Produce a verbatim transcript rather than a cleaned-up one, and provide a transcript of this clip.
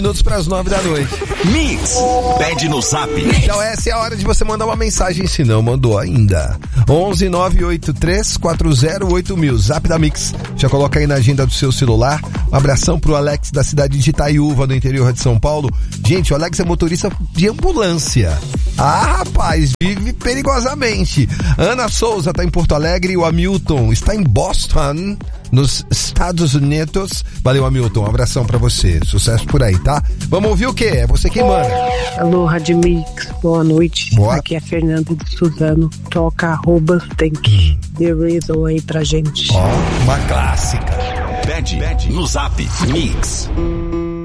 Minutos para as nove da noite. Mix, pede no zap. Então essa é a hora de você mandar uma mensagem, se não mandou ainda. onze nove oito três quatro zero oito mil, zap da Mix. Já coloca aí na agenda do seu celular. Um abração pro Alex da cidade de Itaiúva, no interior de São Paulo. Gente, o Alex é motorista de ambulância. Ah, rapaz, vive perigosamente. Ana Souza tá em Porto Alegre, o Hamilton está em Boston, nos Estados Unidos. Valeu, Hamilton, um abração pra você. Sucesso por aí, tá? Vamos ouvir o quê? É você quem manda. Alô, Rádio Mix, boa noite. Boa. Aqui é a Fernanda de Suzano. Toca arroba Tank. The Reason aí pra gente. Ó, uma clássica. Pede, pede no zap. Mix.